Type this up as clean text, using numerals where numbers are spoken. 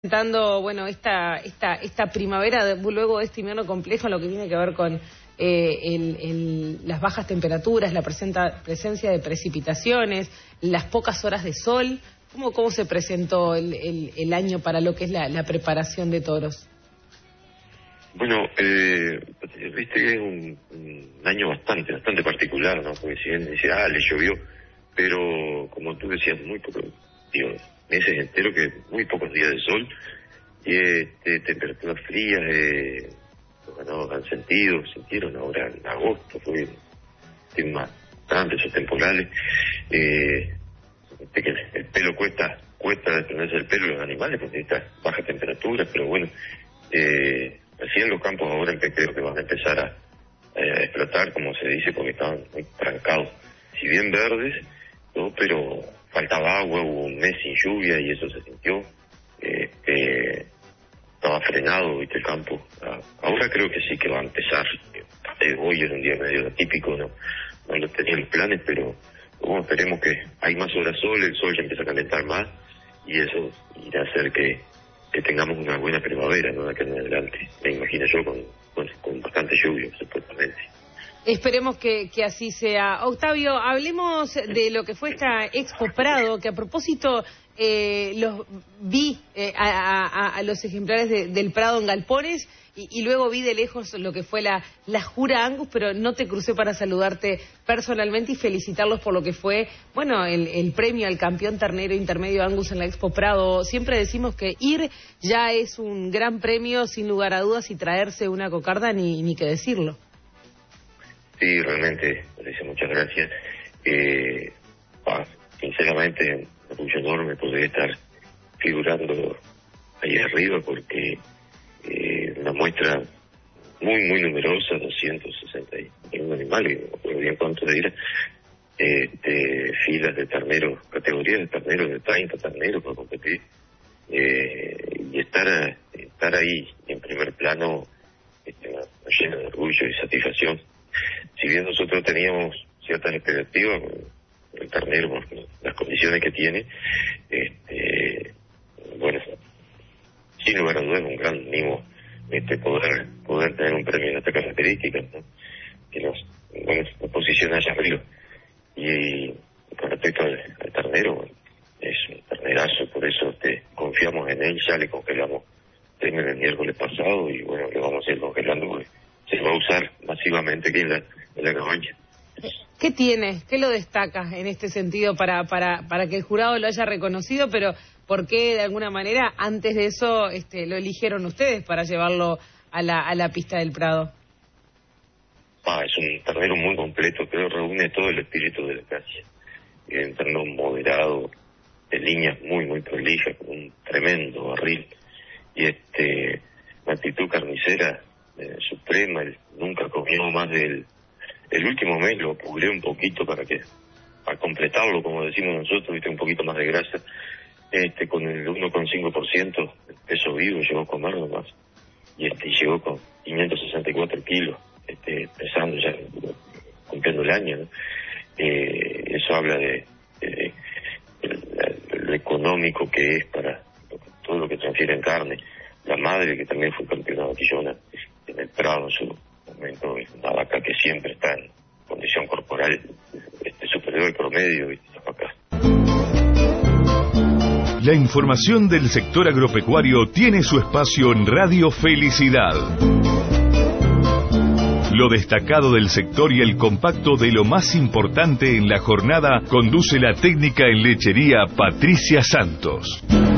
Presentando, bueno, esta primavera, luego de este invierno complejo, lo que tiene que ver con las bajas temperaturas, la presencia de precipitaciones, las pocas horas de sol. ¿Cómo se presentó el año para lo que es la preparación de toros? Bueno, viste que es un año bastante particular, ¿no? Porque si bien dice, le llovió, pero como tú decías, muy poco, meses enteros que muy pocos días de sol y temperaturas frías, los ganados han sintieron ahora en agosto, fue bastante esos temporales, que el pelo cuesta desprenderse del pelo de los animales porque está baja temperatura, pero bueno, así en los campos ahora creo que van a empezar a explotar, como se dice, porque estaban muy trancados, si bien verdes, ¿no? Pero faltaba agua, hubo un mes sin lluvia y eso se sintió, estaba frenado, viste, el campo. Ahora creo que sí que va a empezar. Hoy es un día medio atípico, no lo tenía en los planes, pero bueno, esperemos que hay más horas sol, el sol ya empieza a calentar más y eso irá a hacer que tengamos una buena primavera, ¿no? De acá en adelante, me imagino yo, con bastante lluvia, supuestamente. Esperemos que así sea. Octavio, hablemos de lo que fue esta Expo Prado, que a propósito los vi a los ejemplares del Prado en galpones y luego vi de lejos lo que fue la Jura Angus, pero no te crucé para saludarte personalmente y felicitarlos por lo que fue, bueno, el premio al campeón ternero intermedio Angus en la Expo Prado. Siempre decimos que ir ya es un gran premio, sin lugar a dudas, y traerse una cocarda ni que decirlo. Sí, realmente, muchas gracias. Sinceramente, un orgullo enorme poder estar figurando ahí arriba porque una muestra muy numerosa, 261 animales, no recuerdo bien cuánto era, filas de terneros, categorías de terneros, de 30 terneros para competir, y estar ahí en primer plano nos llena de orgullo y satisfacción. Si bien nosotros teníamos ciertas expectativas con el ternero, por las condiciones que tiene, bueno, sin lugar a dudas es un gran mimo poder tener un premio de esta característica, ¿no? Que nos posiciona allá arriba. Y con respecto al ternero, es un ternerazo, por eso confiamos en él, ya le congelamos el miércoles pasado y bueno, le vamos a ir congelando porque se va a usar masivamente aquí en la cabaña. ¿Qué tiene? ¿Qué lo destaca en este sentido para que el jurado lo haya reconocido? Pero ¿por qué de alguna manera antes de eso lo eligieron ustedes para llevarlo a la pista del Prado? Es un ternero muy completo, pero reúne todo el espíritu de la calle. Es un ternero moderado, de líneas muy prolijas, con un tremendo barril y una actitud carnicera suprema. Él nunca comió más el último mes, lo pugré un poquito para completarlo, como decimos nosotros, viste, un poquito más de grasa, con el 1,5% peso vivo llegó a comer nomás, y llegó con 564 kilos, pesando ya, cumpliendo el año, ¿no? Eso habla de lo económico que es para todo lo que transfiere en carne. La madre, que también fue campeona vaquillona en el Prado en su momento, es una vaca que siempre está en condición corporal superior al promedio, ¿viste? Las vacas. La información del sector agropecuario tiene su espacio en Radio Felicidad. Lo destacado del sector y el compacto de lo más importante en la jornada conduce la técnica en lechería Patricia Santos.